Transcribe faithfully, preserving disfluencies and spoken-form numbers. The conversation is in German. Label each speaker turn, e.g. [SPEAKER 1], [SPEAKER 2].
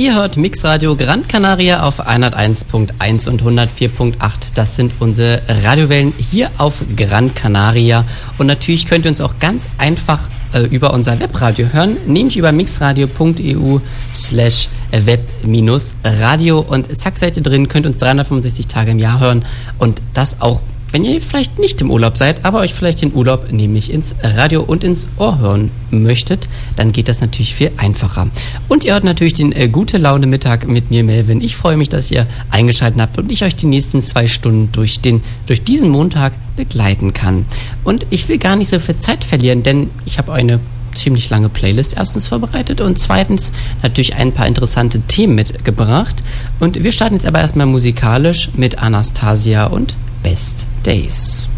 [SPEAKER 1] Ihr hört Mixradio Gran Canaria auf hunderteins Punkt eins und hundertvier Punkt acht. Das sind unsere Radiowellen hier auf Gran Canaria. Und natürlich könnt ihr uns auch ganz einfach äh, über unser Webradio hören, nämlich über mixradio.eu slash web minus radio. Und zack, seid ihr drin, könnt uns dreihundertfünfundsechzig Tage im Jahr hören. Und das auch, wenn ihr vielleicht nicht im Urlaub seid, aber euch vielleicht den Urlaub nämlich ins Radio und ins Ohr hören möchtet, dann geht das natürlich viel einfacher. Und ihr hört natürlich den äh, Gute Laune Mittag mit mir, Melvin. Ich freue mich, dass ihr eingeschaltet habt und ich euch die nächsten zwei Stunden durch, den, durch diesen Montag begleiten kann. Und ich will gar nicht so viel Zeit verlieren, denn ich habe eine ziemlich lange Playlist erstens vorbereitet und zweitens natürlich ein paar interessante Themen mitgebracht. Und wir starten jetzt aber erstmal musikalisch mit Anastasia und Best Days.